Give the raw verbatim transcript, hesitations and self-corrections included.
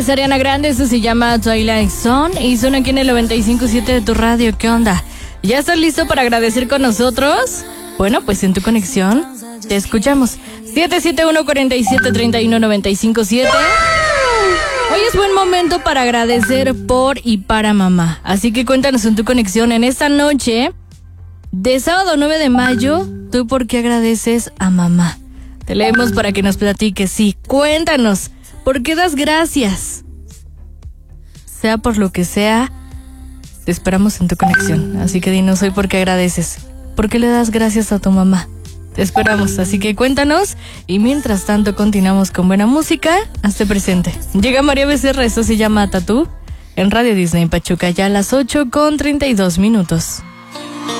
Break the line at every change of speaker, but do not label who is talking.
Es Ariana Grande, eso se llama Twilight Zone y suena aquí en el noventa y cinco punto siete de tu radio. ¿Qué onda? ¿Ya estás listo para agradecer con nosotros? Bueno, pues en tu conexión te escuchamos. siete siete uno, cuatro siete, tres uno, nueve cinco siete. Hoy es buen momento para agradecer por y para mamá. Así que cuéntanos en tu conexión en esta noche de sábado nueve de mayo, ¿tú por qué agradeces a mamá? Te leemos para que nos platiques. Sí, cuéntanos, ¿por qué das gracias? Sea por lo que sea, te esperamos en tu conexión. Así que dinos hoy por qué agradeces. ¿Por qué le das gracias a tu mamá? Te esperamos, así que cuéntanos. Y mientras tanto continuamos con buena música. Hazte presente. Llega María Becerra, esto se llama Tatú en Radio Disney Pachuca, ya a las ocho con treinta y dos minutos.